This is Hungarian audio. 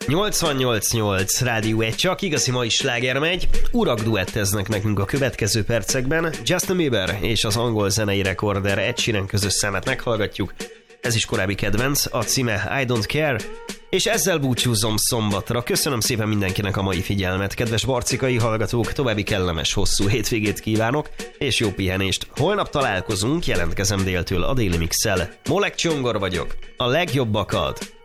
88.8 Rádió 1, csak igazi mai sláger megy. Urak duetteznek nekünk a következő percekben. Justin Bieber és az angol zenei rekorder Ed Sheeran közös számát meghallgatjuk. Ez is korábbi kedvenc, a címe I Don't Care. És ezzel búcsúzom szombatra. Köszönöm szépen mindenkinek a mai figyelmet. Kedves barcikai hallgatók, további kellemes, hosszú hétvégét kívánok, és jó pihenést. Holnap találkozunk, jelentkezem déltől a Déli Mix-szel. Molek Csongor vagyok. A legjobbakat